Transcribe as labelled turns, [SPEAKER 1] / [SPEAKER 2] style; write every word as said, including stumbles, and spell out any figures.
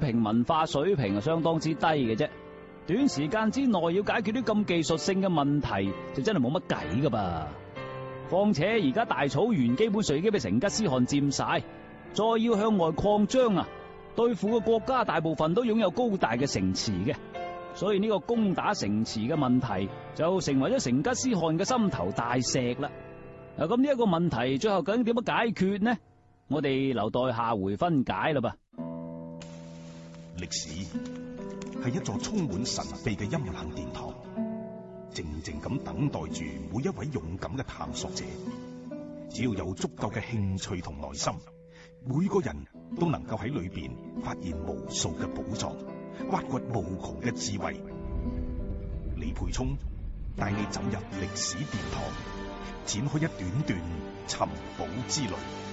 [SPEAKER 1] 平文化水平係相當之低嘅啫。短時間之內要解決啲咁技術性嘅問題，就真係冇乜計噶噃。況且而家大草原基本上已經俾成吉思汗佔晒，再要向外擴張啊，對付嘅國家大部分都擁有高大嘅城池嘅，所以呢個攻打城池嘅問題就成為咗成吉思汗嘅心頭大石啦。嗱，咁呢一個問題最後究竟點樣解決呢？我哋留待下回分解啦噃。
[SPEAKER 2] 歷史係一座充滿神秘嘅陰冷殿堂，靜靜咁等待住每一位勇敢嘅探索者。只要有足夠嘅興趣同耐心，每個人都能夠喺裏邊發現無數嘅寶藏，挖掘無窮嘅智慧。李培聰帶你走入歷史殿堂，展開一段段尋寶之旅。